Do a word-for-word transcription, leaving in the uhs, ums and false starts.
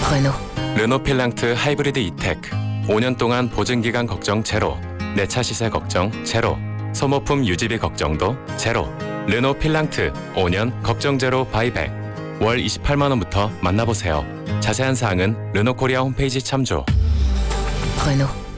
Renault. 르노 필랑트 하이브리드 이테크. 오 년 동안 보증기간 걱정 제로. 내 차 시세 걱정 제로. 소모품 유지비 걱정도 제로. 르노 필랑트 오 년 걱정 제로 바이백. 월 이십팔만 원부터 만나보세요. 자세한 사항은 르노코리아 홈페이지 참조. Renault.